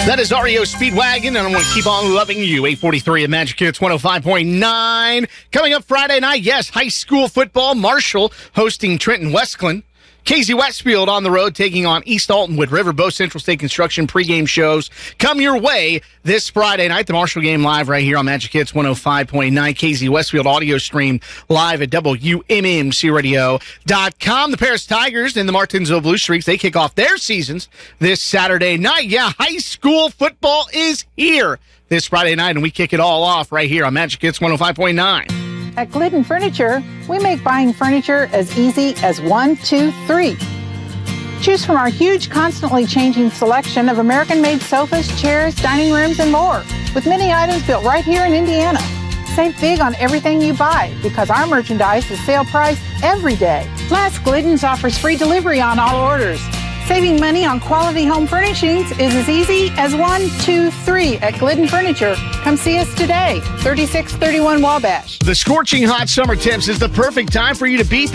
That is REO Speedwagon, and I want to keep on loving you. 843 at Magic Hits 105.9. Coming up Friday night, yes, high school football. Marshall hosting Trenton Westcliffe. KZ Westfield on the road taking on East Altonwood River. Both Central State Construction pregame shows come your way this Friday night. The Marshall game live right here on Magic Hits 105.9. KZ Westfield audio stream live at WMMCradio.com. The Paris Tigers and the Martinsville Blue Streaks, they kick off their seasons this Saturday night. Yeah, high school football is here this Friday night, and we kick it all off right here on Magic Hits 105.9. At Glidden Furniture, we make buying furniture as easy as 1, 2, 3. Choose from our huge, constantly changing selection of American-made sofas, chairs, dining rooms, and more, with many items built right here in Indiana. Save big on everything you buy because our merchandise is sale price every day. Plus, Glidden's offers free delivery on all orders. Saving money on quality home furnishings is as easy as 1, 2, 3 at Glidden Furniture. Come see us today, 3631 Wabash. The scorching hot summer temps is the perfect time for you to beat